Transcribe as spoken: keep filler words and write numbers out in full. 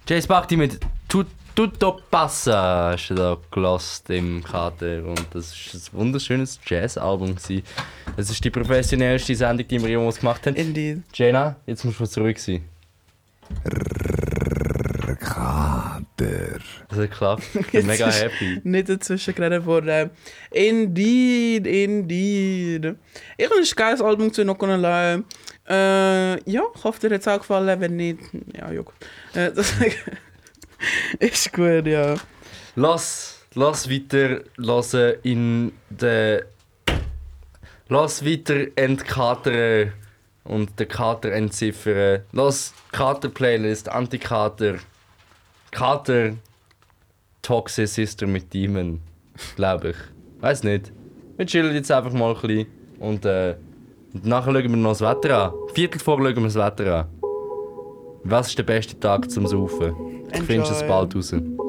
Jace Bakti mit Tut- Tutto Passa hast du da gelost im Kater und das war ein wunderschönes Jazz-Album. Das ist die professionellste Sendung, die wir jemals gemacht haben. Indeed. Jenna, jetzt musst du zurück sein. Kater. Das hat geklappt. Ich bin mega happy. Nicht dazwischen geredet worden. Indeed, indeed. Ich habe ein geiles Album zu noch lassen. Äh, ja, ich hoffe, dir hat es auch gefallen. Wenn nicht, ja, ja gut. Äh, deswegen ist gut, ja. Lass, lass weiter hören in der... Lass weiter entkatern und den Kater entziffern. Lass Kater-Playlist, Anti-Kater, Kater, Toxic Sister mit Demon, glaube ich. Weiß nicht. Wir chillen jetzt einfach mal ein bisschen und äh, nachher schauen wir noch das Wetter an. Viertel vor schauen wir das Wetter an. Was ist der beste Tag zum Saufen? Du findest es bald raus.